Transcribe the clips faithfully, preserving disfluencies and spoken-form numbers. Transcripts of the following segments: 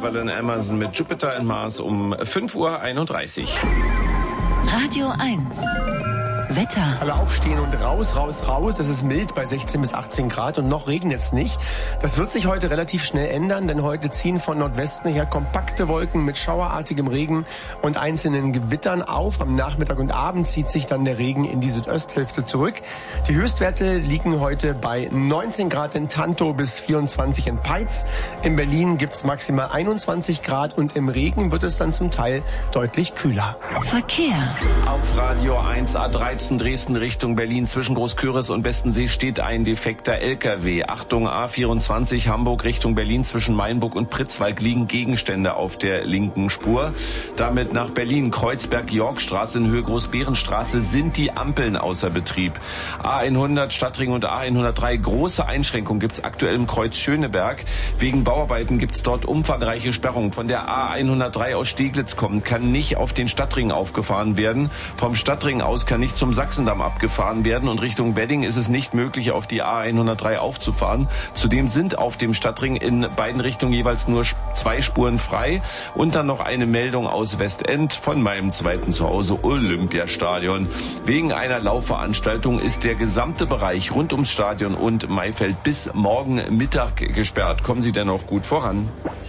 Evelyn Emerson mit Jupiter in Mars um fünf Uhr einunddreißig. Radio eins. Wetter. Alle aufstehen und raus, raus, raus. Es ist mild bei sechzehn bis achtzehn Grad und noch regnet es nicht. Das wird sich heute relativ schnell ändern, denn heute ziehen von Nordwesten her kompakte Wolken mit schauerartigem Regen und einzelnen Gewittern auf. Am Nachmittag und Abend zieht sich dann der Regen in die Südosthälfte zurück. Die Höchstwerte liegen heute bei neunzehn Grad in Tantow bis vierundzwanzig in Peitz. In Berlin gibt's maximal einundzwanzig Grad und im Regen wird es dann zum Teil deutlich kühler. Verkehr. Auf Radio eins A dreizehn Dresden Richtung Berlin zwischen Großküritz und Bestensee steht ein defekter L K W. Achtung, A vierundzwanzig Hamburg Richtung Berlin zwischen Mainburg und Pritzwalk liegen Gegenstände auf der linken Spur. Damit nach Berlin Kreuzberg-Yorkstraße in Höhe Großbärenstraße sind die Ampeln außer Betrieb. A hundert Stadtring und A hundertdrei große Einschränkungen gibt's aktuell im Kreuz Schöneberg. Wegen Bauarbeiten gibt's dort umfangreiche Sperrungen. Von der A hundertdrei aus Steglitz kommt, kann nicht auf den Stadtring aufgefahren werden. Vom Stadtring aus kann nicht zum Sachsendamm abgefahren werden und Richtung Wedding ist es nicht möglich, auf die A hundertdrei aufzufahren. Zudem sind auf dem Stadtring in beiden Richtungen jeweils nur zwei Spuren frei. Und dann noch eine Meldung aus Westend von meinem zweiten Zuhause Olympiastadion. Wegen einer Laufveranstaltung ist der gesamte Bereich rund ums Stadion und Maifeld bis morgen Mittag gesperrt. Kommen Sie denn noch gut voran?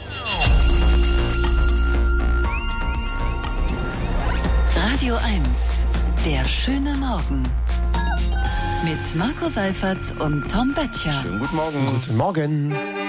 Radio eins. Der schöne Morgen. Mit Marco Seifert und Tom Böttcher. Schönen guten Morgen. Guten Morgen.